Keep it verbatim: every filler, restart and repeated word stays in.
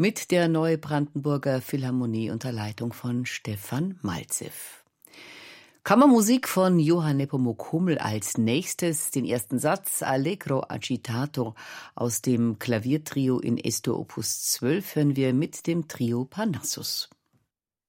mit der Neubrandenburger Philharmonie unter Leitung von Stefan Malzew. Kammermusik von Johann Nepomuk Hummel als nächstes, den ersten Satz Allegro agitato aus dem Klaviertrio in Es-Dur Opus zwölf hören wir mit dem Trio Parnassus.